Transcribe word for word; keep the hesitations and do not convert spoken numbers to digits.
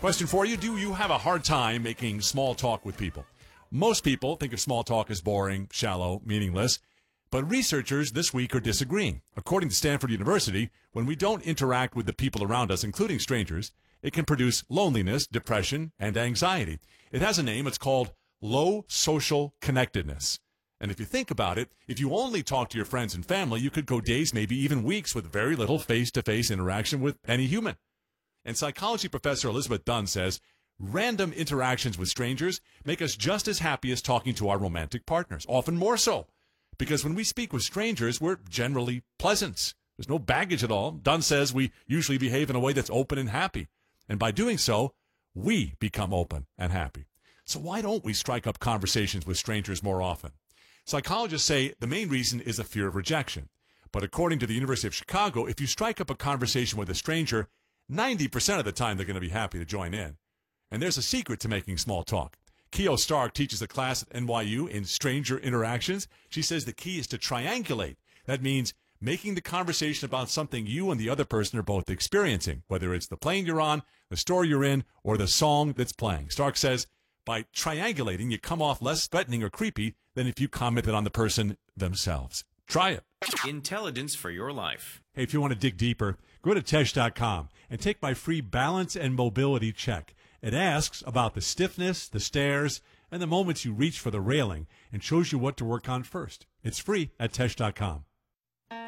Question for you, do you have a hard time making small talk with people? Most people think of small talk as boring, shallow, meaningless, but researchers this week are disagreeing. According to Stanford University, when we don't interact with the people around us, including strangers, it can produce loneliness, depression, and anxiety. It has a name. It's called low social connectedness. And if you think about it, if you only talk to your friends and family, you could go days, maybe even weeks, with very little face-to-face interaction with any human. And psychology professor Elizabeth Dunn says, random interactions with strangers make us just as happy as talking to our romantic partners, often more so. Because when we speak with strangers, we're generally pleasant. There's no baggage at all. Dunn says we usually behave in a way that's open and happy. And by doing so, we become open and happy. So why don't we strike up conversations with strangers more often? Psychologists say the main reason is a fear of rejection. But according to the University of Chicago, if you strike up a conversation with a stranger, ninety percent of the time they're going to be happy to join in. And there's a secret to making small talk. Keo Stark teaches a class at N Y U in stranger interactions. She says the key is to triangulate. That means making the conversation about something you and the other person are both experiencing, whether it's the plane you're on, the store you're in, or the song that's playing. Stark says by triangulating, you come off less threatening or creepy than if you commented on the person themselves. Try it. Intelligence for your life. Hey, if you want to dig deeper, go to Tesh dot com and take my free balance and mobility check. It asks about the stiffness, the stairs, and the moments you reach for the railing and shows you what to work on first. It's free at Tesh dot com.